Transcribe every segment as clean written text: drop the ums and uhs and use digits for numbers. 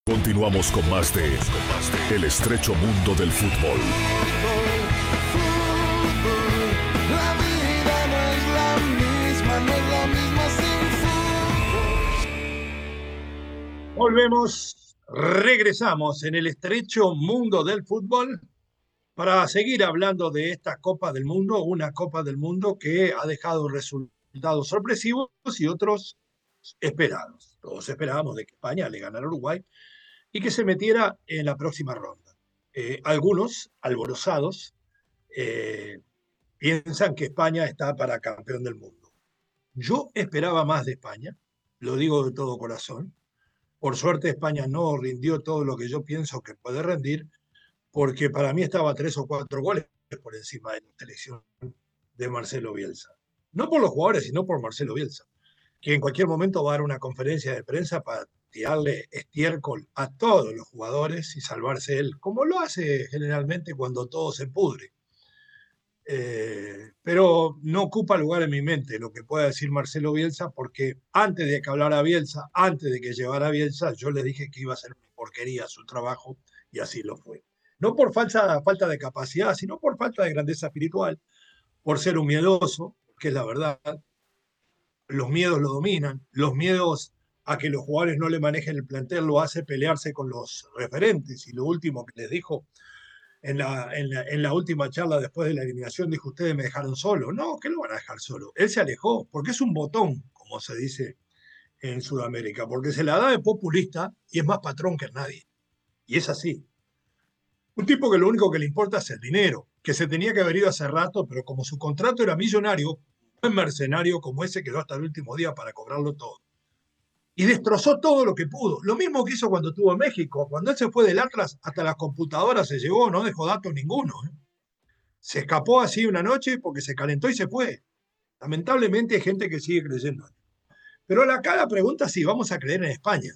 Continuamos con más de El estrecho mundo del fútbol. La vida no es la misma, no es la misma sin fútbol. Regresamos en el estrecho mundo del fútbol para seguir hablando de esta Copa del Mundo, una Copa del Mundo que ha dejado resultados sorpresivos y otros esperados. Todos esperábamos de que España le ganara a Uruguay y que se metiera en la próxima ronda. Algunos, alborozados, piensan que España está para campeón del mundo. Yo esperaba más de España, lo digo de todo corazón. Por suerte España no rindió todo lo que yo pienso que puede rendir, porque para mí estaba 3 o 4 goles por encima de la selección de Marcelo Bielsa. No por los jugadores, sino por Marcelo Bielsa, que en cualquier momento va a dar una conferencia de prensa para tirarle estiércol a todos los jugadores y salvarse él, como lo hace generalmente cuando todo se pudre. Pero no ocupa lugar en mi mente lo que pueda decir Marcelo Bielsa, porque antes de que hablara Bielsa, antes de que llevara Bielsa, yo le dije que iba a ser una porquería su trabajo y así lo fue. No por falta de capacidad, sino por falta de grandeza espiritual, por ser un miedoso, que es la verdad. Los miedos lo dominan, los miedos a que los jugadores no le manejen el plantel lo hace pelearse con los referentes. Y lo último que les dijo en la última charla después de la eliminación, dijo: ustedes me dejaron solo. No, ¿qué lo van a dejar solo? Él se alejó, porque es un botón, como se dice en Sudamérica, porque se la da de populista y es más patrón que nadie. Y es así. Un tipo que lo único que le importa es el dinero, que se tenía que haber ido hace rato, pero como su contrato era millonario, un mercenario como ese quedó hasta el último día para cobrarlo todo. Y destrozó todo lo que pudo. Lo mismo que hizo cuando estuvo en México. Cuando él se fue del Atlas, hasta las computadoras se llevó, no dejó datos ninguno. Se escapó así una noche porque se calentó y se fue. Lamentablemente hay gente que sigue creyendo. Pero acá la pregunta es si vamos a creer en España.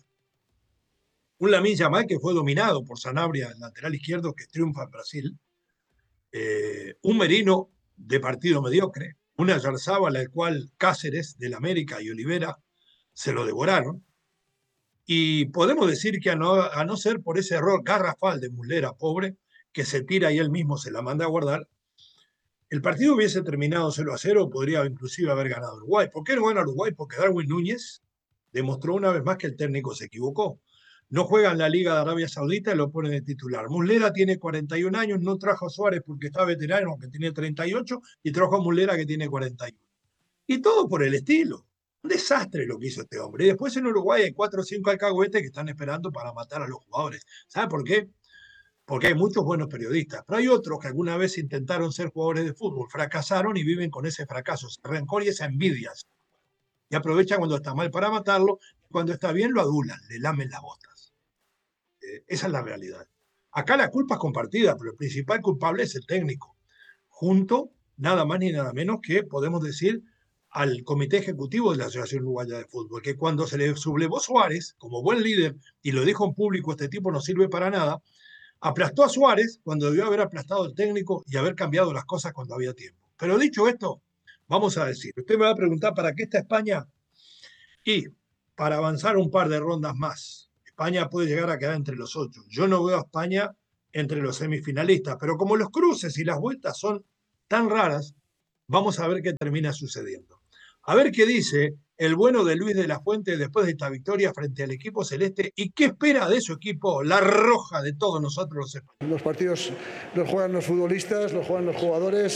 Un Lamine Yamal que fue dominado por Sanabria, el lateral izquierdo, que triunfa en Brasil. Un Merino de partido mediocre. Una Yarzábal al cual Cáceres del América y Olivera se lo devoraron. Y podemos decir que a no ser por ese error garrafal de Muslera, pobre, que se tira y él mismo se la manda a guardar, el partido hubiese terminado 0-0, podría inclusive haber ganado Uruguay. ¿Por qué no gana Uruguay? Porque Darwin Núñez demostró una vez más que el técnico se equivocó. No juega en la Liga de Arabia Saudita y lo pone de titular. Muslera tiene 41 años, no trajo a Suárez porque está veterano, que tiene 38, y trajo a Muslera que tiene 41. Y todo por el estilo. Un desastre lo que hizo este hombre. Y después en Uruguay hay 4 o 5 alcahuetes que están esperando para matar a los jugadores. ¿Sabe por qué? Porque hay muchos buenos periodistas, pero hay otros que alguna vez intentaron ser jugadores de fútbol, fracasaron y viven con ese fracaso, ese rencor y esa envidia. Y aprovechan cuando está mal para matarlo, y cuando está bien lo adulan, le lamen las botas. Esa es la realidad. Acá la culpa es compartida, pero el principal culpable es el técnico, junto nada más ni nada menos que, podemos decir, al comité ejecutivo de la Asociación Uruguaya de Fútbol, que cuando se le sublevó Suárez como buen líder y lo dijo en público, este tipo no sirve para nada, aplastó a Suárez cuando debió haber aplastado al técnico y haber cambiado las cosas cuando había tiempo. Pero dicho esto, vamos a decir, usted me va a preguntar para qué está España y para avanzar un par de rondas más. España puede llegar a quedar entre los 8. Yo no veo a España entre los semifinalistas, pero como los cruces y las vueltas son tan raras, vamos a ver qué termina sucediendo. A ver qué dice el bueno de Luis de la Fuente después de esta victoria frente al equipo celeste y qué espera de su equipo, la roja de todos nosotros los españoles. Los partidos los juegan los futbolistas, los juegan los jugadores.